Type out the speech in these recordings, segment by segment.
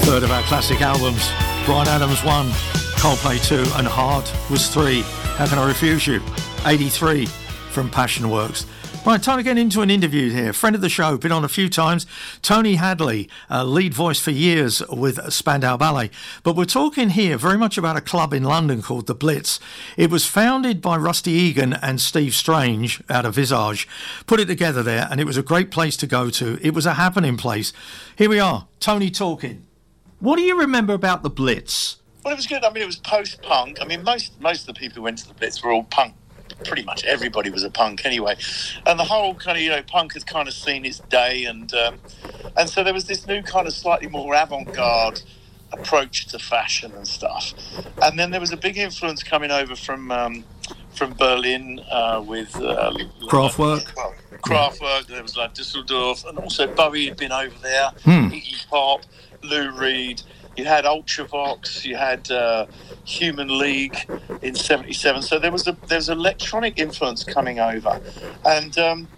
Third of our classic albums. Bryan Adams 1, Coldplay 2, and Heart was 3. How can I refuse you? 83 from Passion Works. Right, time to get into an interview here. Friend of the show, been on a few times. Tony Hadley, lead voice for years with Spandau Ballet. But we're talking here very much about a club in London called The Blitz. It was founded by Rusty Egan and Steve Strange out of Visage. Put it together there, and it was a great place to go to. It was a happening place. Here we are, Tony talking. What do you remember about The Blitz? Well, it was good. I mean, it was post-punk. I mean, most of the people who went to The Blitz were all punk. Pretty much everybody was a punk anyway, and the whole kind of punk had kind of seen its day, and so there was this new kind of slightly more avant-garde approach to fashion and stuff. And then there was a big influence coming over from Berlin with Kraftwerk. Kraftwerk. There was like Düsseldorf, and also Bowie had been over there. Iggy Pop, Lou Reed. You had Ultravox, you had Human League in '77. So there was electronic influence coming over, and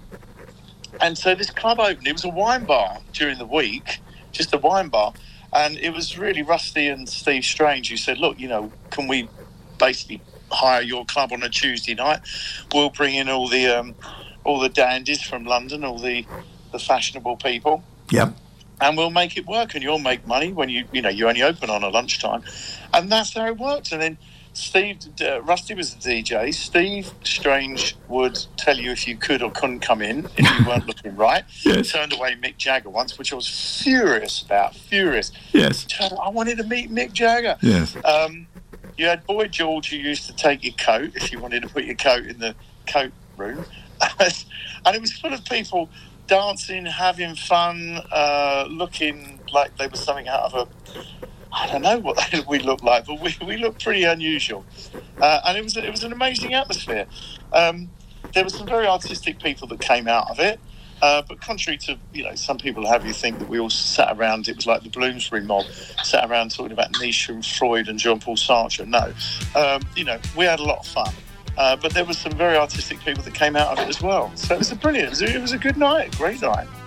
so this club opened. It was a wine bar during the week, just a wine bar, and it was really Rusty and Steve Strange who said, "Look, can we basically hire your club on a Tuesday night? We'll bring in all the dandies from London, all the fashionable people." Yep. And we'll make it work, and you'll make money when you only open on a lunchtime, and that's how it worked. And then Rusty was the DJ. Steve Strange would tell you if you could or couldn't come in if you weren't looking right. Yes. Turned away Mick Jagger once, which I was furious about. Yes. I wanted to meet Mick Jagger. Yes. You had Boy George who used to take your coat if you wanted to put your coat in the coat room, and it was full of people dancing, having fun, looking like they were something out of I don't know what we looked like, but we looked pretty unusual. And it was an amazing atmosphere. There were some very artistic people that came out of it, but contrary to, some people have you think that we all sat around, it was like the Bloomsbury mob, sat around talking about Nietzsche and Freud and Jean-Paul Sartre. No. We had a lot of fun. But there was some very artistic people that came out of it as well. So it was it was a good night, a great night.